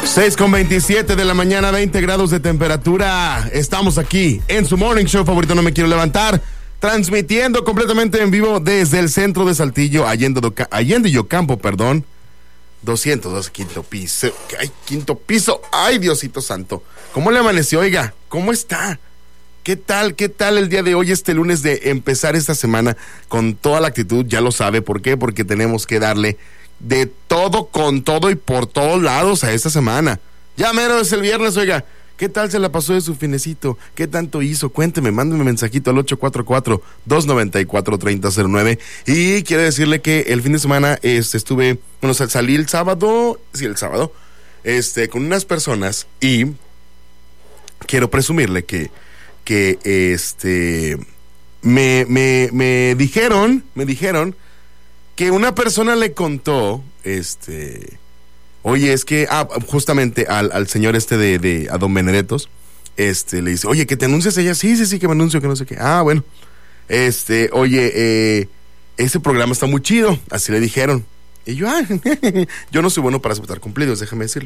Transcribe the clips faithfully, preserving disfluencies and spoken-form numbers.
seis con veintisiete de la mañana, veinte grados de temperatura. Estamos aquí en su morning show favorito, No Me Quiero Levantar, transmitiendo completamente en vivo desde el centro de Saltillo, Allende, Doca- Allende y Ocampo, perdón. doscientos dos, quinto piso. Ay, quinto piso. Ay, Diosito santo. ¿Cómo le amaneció? Oiga, ¿cómo está? ¿Qué tal? ¿Qué tal el día de hoy, este lunes, de empezar esta semana con toda la actitud? Ya lo sabe. ¿Por qué? Porque tenemos que darle de todo, con todo y por todos lados a esta semana. Ya mero es el viernes, oiga. ¿Qué tal se la pasó de su finecito? ¿Qué tanto hizo? Cuénteme, mándeme mensajito al ocho cuatro cuatro, dos nueve cuatro, tres cero cero nueve. Y quiero decirle que el fin de semana este, estuve, bueno, salí el sábado, sí, el sábado, este, con unas personas y quiero presumirle que, que este, me, me, me dijeron, me dijeron que una persona le contó, este, oye, es que, ah, justamente al, al señor este de, de, a don Benedettos, este, le dice, oye, que te anuncias ella, sí, sí, sí, que me anuncio, que no sé qué, ah, bueno, este, oye, eh, ese programa está muy chido, así le dijeron, y yo, ah, yo no soy bueno para aceptar cumplidos, déjame decirle,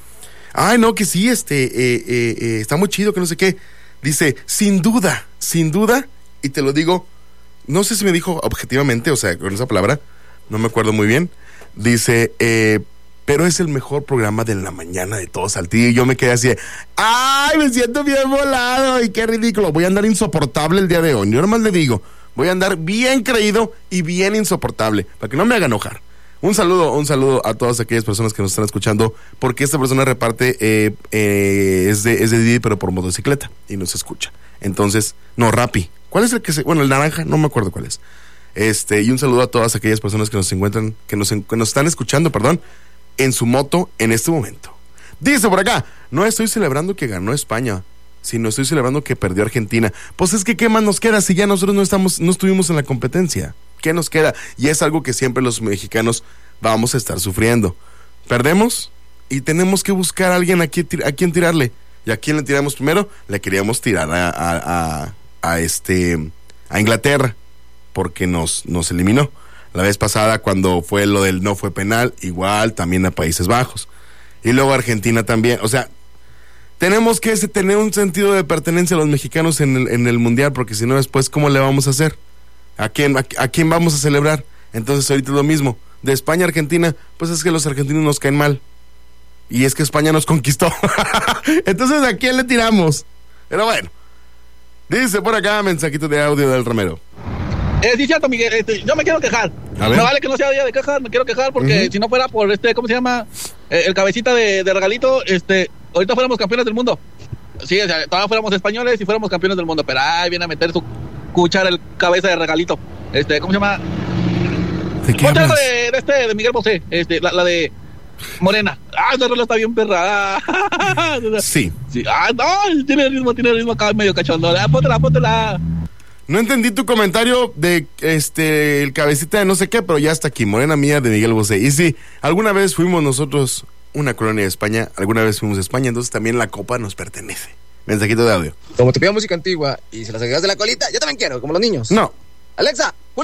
ay, no, que sí, este, eh, eh, eh, está muy chido, que no sé qué, dice, sin duda, sin duda, y te lo digo, no sé si me dijo objetivamente, o sea, con esa palabra, no me acuerdo muy bien. Dice, eh, pero es el mejor programa de la mañana de todo Saltillo. Y yo me quedé así, ¡ay, me siento bien volado! Y qué ridículo, voy a andar insoportable el día de hoy. Yo nomás le digo, voy a andar bien creído y bien insoportable, para que no me haga enojar. Un saludo, un saludo a todas aquellas personas que nos están escuchando, porque esta persona reparte, eh, eh, es de, es de Didi, pero por motocicleta, y nos escucha. Entonces, no, Rappi. ¿Cuál es el que se...? Bueno, el naranja, no me acuerdo cuál es. Este, y un saludo a todas aquellas personas que nos encuentran, que nos, que nos están escuchando, perdón, en su moto en este momento. Dice por acá, no estoy celebrando que ganó España, sino estoy celebrando que perdió Argentina. Pues es que, ¿qué más nos queda si ya nosotros no estamos, no estuvimos en la competencia? ¿Qué nos queda? Y es algo que siempre los mexicanos vamos a estar sufriendo. Perdemos y tenemos que buscar a alguien a quien, a quien tirarle. ¿Y a quién le tiramos primero? Le queríamos tirar a, a, a, a, este, a Inglaterra, porque nos, nos eliminó. La vez pasada, cuando fue lo del no fue penal, igual también a Países Bajos. Y luego Argentina también. O sea, tenemos que tener un sentido de pertenencia a los mexicanos en el, en el Mundial, porque si no, después, ¿cómo le vamos a hacer? ¿A quién, a, a quién vamos a celebrar? Entonces, ahorita es lo mismo. De España a Argentina, pues es que los argentinos nos caen mal. Y es que España nos conquistó. Entonces, ¿a quién le tiramos? Pero bueno. Dice por acá, mensajito de audio del Romero. Eh, sí, cierto, Miguel, este, yo me quiero quejar. Me vale que no sea día de quejas, me quiero quejar porque uh-huh. si no fuera por este, ¿cómo se llama? Eh, el cabecita de, de regalito, este, ahorita fuéramos campeones del mundo. Sí, o sea, todavía fuéramos españoles y fuéramos campeones del mundo, pero ay, viene a meter su cuchara el cabeza de regalito. Este, ¿cómo se llama? ¿De qué hablas? De, de este, de Miguel Bosé, este, la, la de Morena. Ah, esa rola está bien perra. Sí. Sí. Ah, no, tiene el ritmo, tiene el ritmo acá medio cachondo. Ah, póntela, póntela. No entendí tu comentario de este el cabecita de no sé qué, pero ya está aquí, Morena Mía de Miguel Bosé. Y sí, alguna vez fuimos nosotros una colonia de España, alguna vez fuimos a España, entonces también la copa nos pertenece. Mensajito de audio. Como te pido música antigua y se las agregas de la colita, yo también quiero, como los niños. No. Alexa,